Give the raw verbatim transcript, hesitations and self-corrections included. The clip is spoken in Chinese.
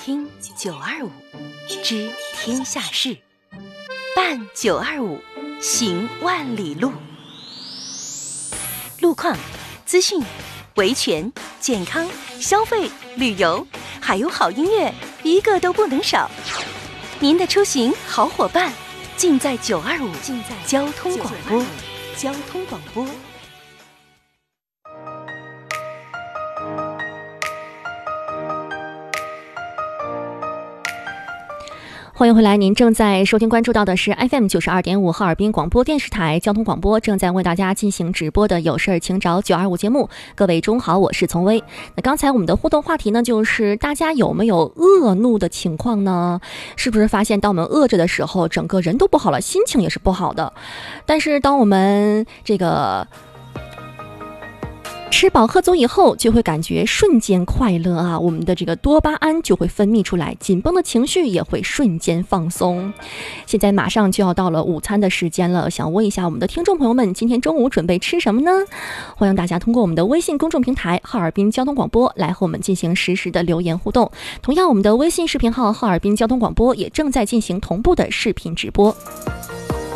听九二五，知天下事，办九二五，行万里路。路况、资讯、维权、健康、消费、旅游，还有好音乐，一个都不能少。您的出行好伙伴，尽在九二五，尽在交通广播，交通广播。 欢迎回来，您正在收听关注到的是 F M 九十二点五哈尔滨广播电视台交通广播，正在为大家进行直播的有事请找九二五节目。各位中午好，我是丛薇。那刚才我们的互动话题呢，就是大家有没有恶怒的情况呢？是不是发现当我们饿着的时候，整个人都不好了，心情也是不好的？但是当我们这个吃饱喝足以后，就会感觉瞬间快乐啊！我们的这个多巴胺就会分泌出来，紧绷的情绪也会瞬间放松。现在马上就要到了午餐的时间了，想问一下我们的听众朋友们，今天中午准备吃什么呢？欢迎大家通过我们的微信公众平台哈尔滨交通广播来和我们进行实时的留言互动。同样，我们的微信视频号哈尔滨交通广播也正在进行同步的视频直播。